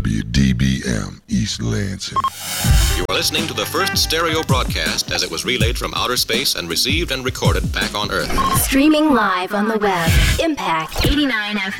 WDBM East Lansing. You are listening to the first stereo broadcast as it was relayed from outer space and received and recorded back on Earth. Streaming live on the web. Impact 89 FM.